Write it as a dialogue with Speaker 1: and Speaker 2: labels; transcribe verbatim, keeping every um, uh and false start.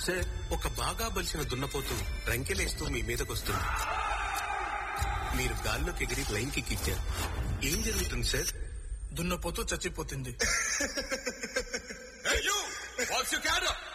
Speaker 1: Sir, ఒక బాగా బలిసిన దున్నపోతు రంకెలేస్తూ మీ మీదకొస్తుంది. మీరు గాల్లోకి ఎగిరి లైన్ కిక్ ఇచ్చారు. ఏం జరుగుతుంది సార్?
Speaker 2: దున్నపోతూ చచ్చిపోతుంది.
Speaker 3: Hey you! What's your cat up?